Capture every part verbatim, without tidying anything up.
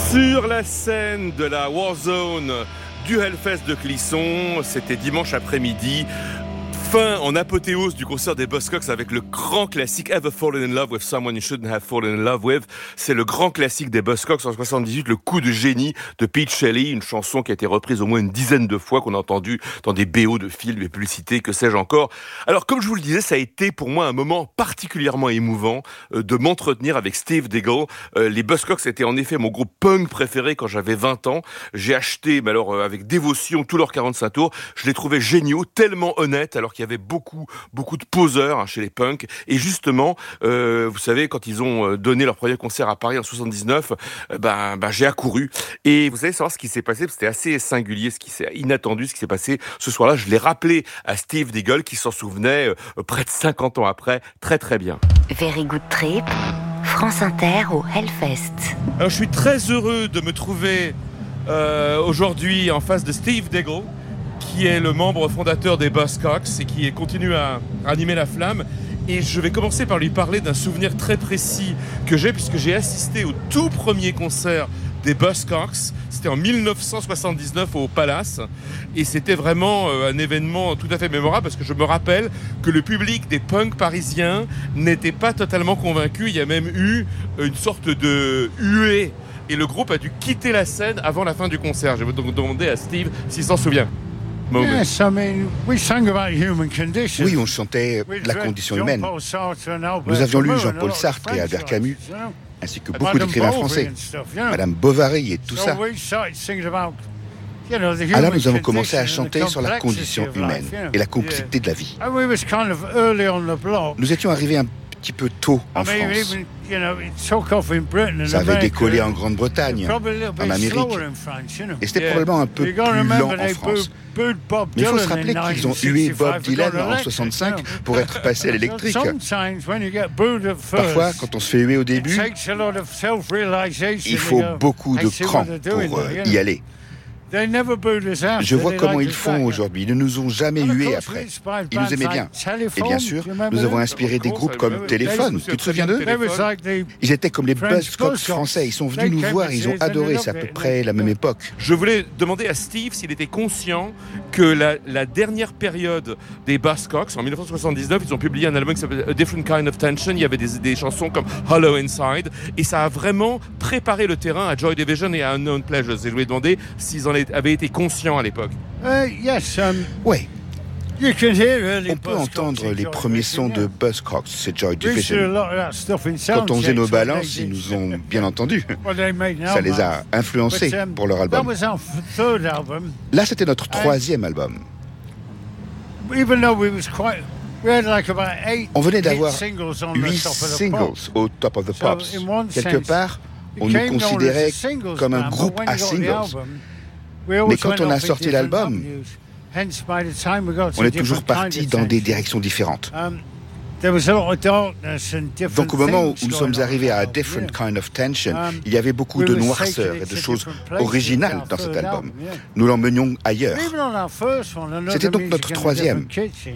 Sur la scène de la Warzone du Hellfest de Clisson, c'était dimanche après-midi. Fin en apothéose du concert des Buzzcocks avec le grand classique Ever Fallen in Love with Someone You Shouldn't Have Fallen in Love With. C'est le grand classique des Buzzcocks en soixante-dix-huit, le coup de génie de Pete Shelley, une chanson qui a été reprise au moins une dizaine de fois, qu'on a entendu dans des B O de films, des publicités, que sais-je encore. Alors, comme je vous le disais, ça a été pour moi un moment particulièrement émouvant euh, de m'entretenir avec Steve Diggle. Euh, les Buzzcocks étaient en effet mon groupe punk préféré quand j'avais vingt ans. J'ai acheté, mais alors euh, avec dévotion, tous leurs quarante-cinq tours. Je les trouvais géniaux, tellement honnêtes, alors qu'il y avait beaucoup, beaucoup de poseurs hein, chez les punks. Et justement, euh, vous savez, quand ils ont donné leur premier concert à Paris en soixante-dix-neuf, euh, ben, ben j'ai accouru. Et vous savez savoir ce qui s'est passé, c'était assez singulier, ce qui s'est inattendu, ce qui s'est passé ce soir-là. Je l'ai rappelé à Steve Diggle, qui s'en souvenait euh, près de cinquante ans après, très très bien. Very Good Trip, France Inter au Hellfest. Alors, je suis très heureux de me trouver euh, aujourd'hui en face de Steve Diggle, qui est le membre fondateur des Buzzcocks et qui continue à animer la flamme. Et je vais commencer par lui parler d'un souvenir très précis que j'ai, puisque j'ai assisté au tout premier concert des Buzzcocks. C'était en dix-neuf cent soixante-dix-neuf au Palace. Et c'était vraiment un événement tout à fait mémorable, parce que je me rappelle que le public des punks parisiens n'était pas totalement convaincu. Il y a même eu une sorte de huée. Et le groupe a dû quitter la scène avant la fin du concert. Je vais donc demander à Steve s'il s'en souvient. Yes, I mean, we sang about human condition. Oui, on chantait la condition humaine. Nous avions lu Jean-Paul Sartre et Albert Camus, ainsi que beaucoup d'écrivains français, Madame Bovary et tout ça. Alors nous avons commencé à chanter sur la condition humaine et la complexité de la vie. Nous étions arrivés un petit peu tôt en France. Ça avait décollé en Grande-Bretagne, en Amérique, et c'était probablement un peu plus lent en France. Mais il faut se rappeler qu'ils ont hué Bob Dylan en soixante-cinq pour être passé à l'électrique. Parfois, quand on se fait huer au début, il faut beaucoup de cran pour euh, y aller. Je vois comment ils font aujourd'hui. Ils ne nous ont jamais hués après. Ils nous aimaient bien. Et bien sûr, nous avons inspiré des groupes comme Téléphone. Tu te souviens d'eux ? Ils étaient comme les Buzzcocks français. Ils sont venus nous voir, ils ont adoré. C'est à peu près la même époque. Je voulais demander à Steve s'il était conscient que la, la dernière période des Buzzcocks, en dix-neuf cent soixante-dix-neuf, ils ont publié un album qui s'appelle A Different Kind of Tension. Il y avait des, des chansons comme Hollow Inside. Et ça a vraiment préparé le terrain à Joy Division et à Unknown Pleasures. Et je voulais demander s'ils en avait été conscient à l'époque. Uh, yes, um, oui. You can hear On peut entendre les premiers sons de Buzzcocks, c'est Joy Division. Quand on faisait nos balances, ils nous ont bien entendus. Ça les a influencés pour leur album. Là, c'était notre troisième album. On venait d'avoir huit singles au Top of the Pops. Quelque part, on nous considérait comme un groupe à singles. Mais quand on a sorti l'album, on est toujours parti dans des directions différentes. Donc au moment où nous sommes arrivés à A Different Kind of Tension, il y avait beaucoup de noirceur et de choses originales dans cet album. Nous l'emmenions ailleurs. C'était donc notre troisième.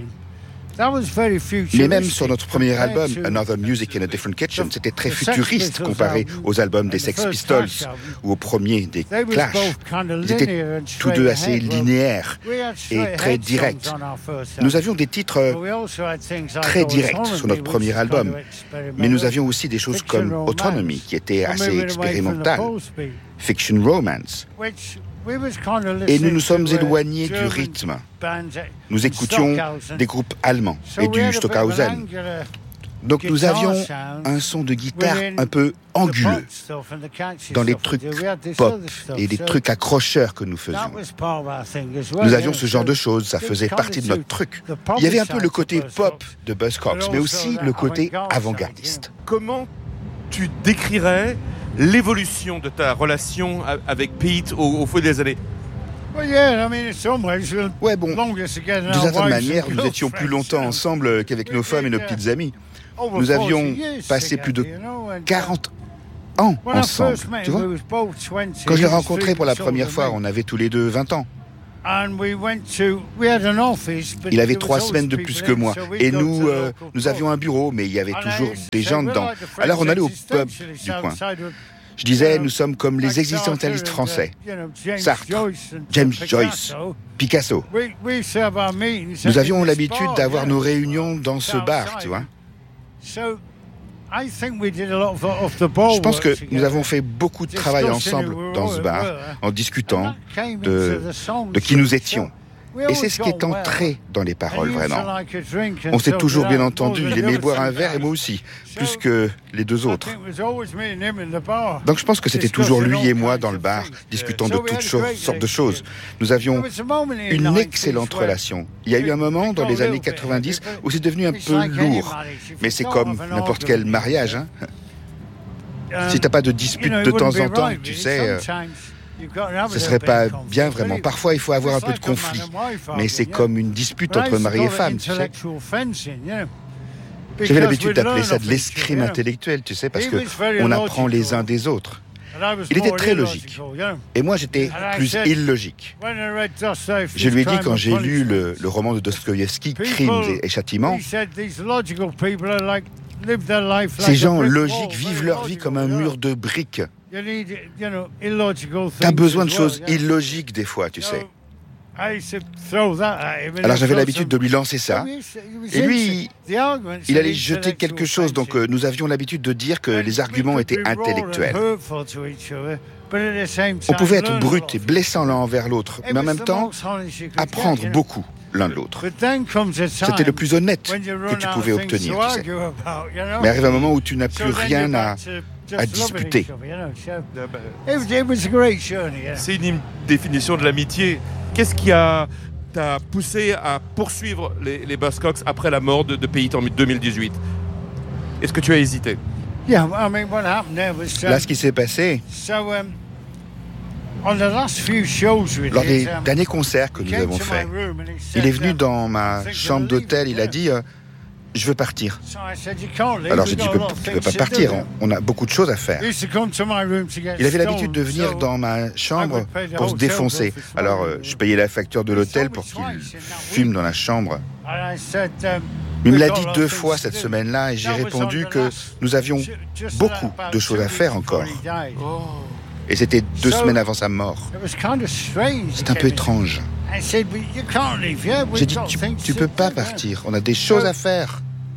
Mais même sur notre premier album, Another Music in a Different Kitchen, c'était très futuriste comparé aux albums des Sex Pistols ou au premier des Clash. Ils étaient tous deux assez linéaires et très directs. Nous avions des titres très directs sur notre premier album, mais nous avions aussi des choses comme Autonomy qui était assez expérimentale, Fiction Romance. Et nous nous sommes éloignés du rythme. Nous écoutions des groupes allemands et du Stockhausen. Donc nous avions un son de guitare un peu anguleux dans les trucs pop et les trucs accrocheurs que nous faisions. Nous avions ce genre de choses, ça faisait partie de notre truc. Il y avait un peu le côté pop de Buzzcocks, mais aussi le côté avant-gardiste. Comment tu décrirais l'évolution de ta relation avec Pete au, au fil des années? Ouais, bon, d'une certaine manière, nous étions plus longtemps ensemble qu'avec nos femmes et nos petites amies. Nous avions passé plus de quarante ans ensemble, tu vois. Quand je l'ai rencontré pour la première fois, on avait tous les deux vingt ans. Il avait trois semaines de plus que moi. Et nous, euh, nous avions un bureau, mais il y avait toujours des gens dedans. Alors on allait au pub du coin. Je disais, nous sommes comme les existentialistes français. Sartre, James Joyce, Picasso. Nous avions l'habitude d'avoir nos réunions dans ce bar, tu vois. Je pense que nous avons fait beaucoup de travail ensemble dans ce bar, en discutant de, de qui nous étions. Et c'est ce qui est entré dans les paroles, vraiment. On s'est toujours bien entendu, il aimait boire un verre et moi aussi, plus que les deux autres. Donc je pense que c'était toujours lui et moi dans le bar, discutant de toutes sortes de choses. Nous avions une excellente relation. Il y a eu un moment dans les années quatre-vingt-dix où c'est devenu un peu lourd. Mais c'est comme n'importe quel mariage, hein. Si t'as pas de dispute de temps en temps, tu sais... Euh, ce serait pas bien vraiment. Parfois, il faut avoir un peu de conflit. Mais c'est comme une dispute entre mari et femme, tu sais. J'avais l'habitude d'appeler ça de l'escrime intellectuel, tu sais, parce qu'on apprend les uns des autres. Il était très logique. Et moi, j'étais plus illogique. Je lui ai dit, quand j'ai lu le, le roman de Dostoïevski, Crimes et, et Châtiments, ces gens logiques vivent leur vie comme un mur de briques. T'as besoin de choses illogiques des fois, tu sais. Alors j'avais l'habitude de lui lancer ça. Et lui, il allait jeter quelque chose. Donc euh, nous avions l'habitude de dire que les arguments étaient intellectuels. On pouvait être brut et blessant l'un envers l'autre, mais en même temps, apprendre beaucoup l'un de l'autre. C'était le plus honnête que tu pouvais obtenir, tu sais. Mais arrive un moment où tu n'as plus rien à... à disputer. C'est une définition de l'amitié. Qu'est-ce qui a t'a poussé à poursuivre les, les Buzzcocks après la mort de, de Pete en deux mille dix-huit? Est-ce que tu as hésité? Là, ce qui s'est passé, lors des derniers concerts que nous avons faits, il est venu dans ma chambre d'hôtel, il a dit euh, je veux partir. Alors j'ai dit, tu ne peux pas partir, on, on a beaucoup de choses à faire. Il avait l'habitude de venir dans ma chambre pour se défoncer. Alors euh, je payais la facture de l'hôtel pour qu'il fume dans la chambre. Il me l'a dit deux fois cette semaine-là et j'ai répondu que nous avions beaucoup de choses à faire encore. Et c'était deux semaines avant sa mort. C'est un peu étrange. J'ai dit, tu ne peux pas partir, on a des choses à faire.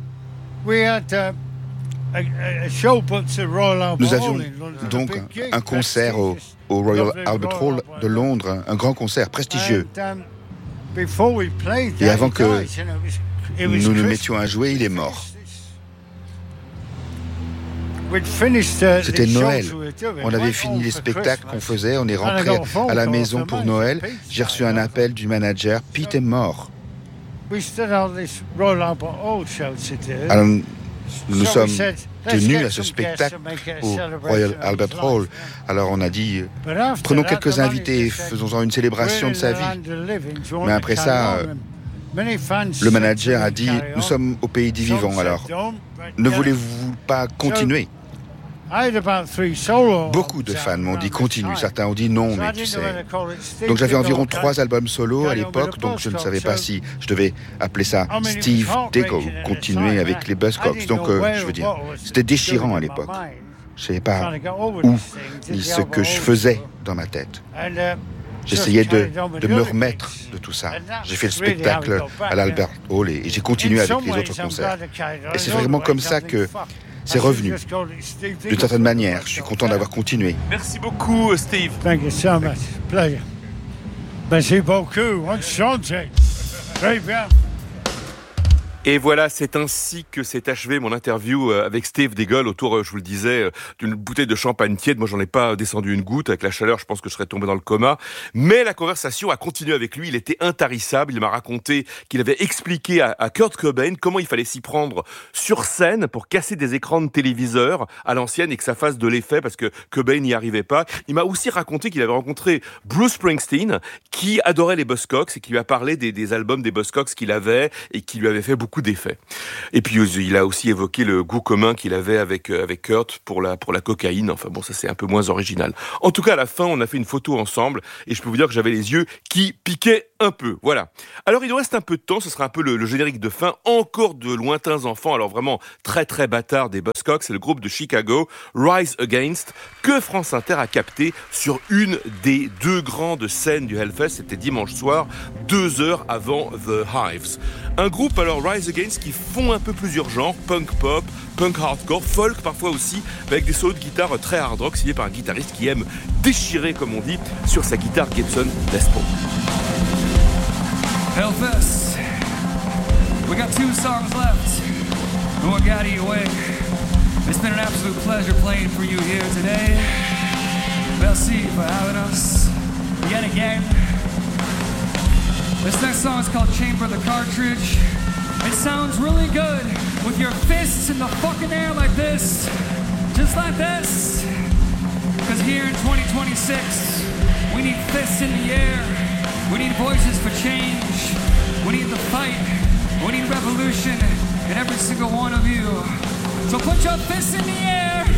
Nous avions donc un concert au, au Royal Albert Hall de Londres, un grand concert prestigieux. Et avant que nous nous mettions à jouer, il est mort. C'était Noël. On avait fini les spectacles qu'on faisait, on est rentré à la maison pour Noël. J'ai reçu un appel du manager, Pete est mort. Alors, nous sommes tenus à ce spectacle au Royal Albert Hall. Alors on a dit, prenons quelques invités et faisons-en une célébration de sa vie. Mais après ça, le manager a dit, nous sommes au pays des vivants, alors ne voulez-vous pas continuer? Beaucoup de fans m'ont dit continue, certains ont dit non, mais tu sais. Donc j'avais environ trois albums solo à l'époque, donc je ne savais pas si je devais appeler ça Steve Diggle ou continuer avec les Buzzcocks. Donc euh, je veux dire, c'était déchirant à l'époque. Je ne savais pas où ni ce que je faisais dans ma tête. J'essayais de, de me remettre de tout ça. J'ai fait le spectacle à l'Albert Hall et, et j'ai continué avec les autres concerts. Et c'est vraiment comme ça que c'est revenu. D'une certaine manière, je suis content d'avoir continué. Merci beaucoup, Steve. Thank you so much. Pleasure. Merci beaucoup. Enchanté. Très bien. Et voilà, c'est ainsi que s'est achevé mon interview avec Steve Diggle autour, je vous le disais, d'une bouteille de champagne tiède. Moi, j'en ai pas descendu une goutte. Avec la chaleur, je pense que je serais tombé dans le coma. Mais la conversation a continué avec lui. Il était intarissable. Il m'a raconté qu'il avait expliqué à, à Kurt Cobain comment il fallait s'y prendre sur scène pour casser des écrans de téléviseur à l'ancienne et que ça fasse de l'effet parce que Cobain n'y arrivait pas. Il m'a aussi raconté qu'il avait rencontré Bruce Springsteen qui adorait les Buzzcocks et qui lui a parlé des, des albums des Buzzcocks qu'il avait et qui lui avait fait beaucoup beaucoup d'effets. Et puis il a aussi évoqué le goût commun qu'il avait avec avec Kurt pour la pour la cocaïne. Enfin bon, ça c'est un peu moins original. En tout cas, à la fin, on a fait une photo ensemble et je peux vous dire que j'avais les yeux qui piquaient un peu. Voilà. Alors il nous reste un peu de temps, ce sera un peu le, le générique de fin. Encore de lointains enfants, alors vraiment très très bâtards des Buzzcocks, c'est le groupe de Chicago, Rise Against, que France Inter a capté sur une des deux grandes scènes du Hellfest. C'était dimanche soir, deux heures avant The Hives. Un groupe, alors Rise Against, qui font un peu plusieurs genres, punk pop, punk hardcore, folk parfois aussi, avec des solos de guitare très hard rock, signés par un guitariste qui aime déchirer, comme on dit, sur sa guitare Gibson Les Paul. Hellfest, we got two songs left, and we'll get you away. It's been an absolute pleasure playing for you here today. Merci for having us yet again. This next song is called Chamber of the Cartridge. It sounds really good with your fists in the fucking air like this, just like this. Because here in twenty twenty-six, we need fists in the air. We need voices for change. We need the fight. We need revolution in every single one of you. So put your fists in the air.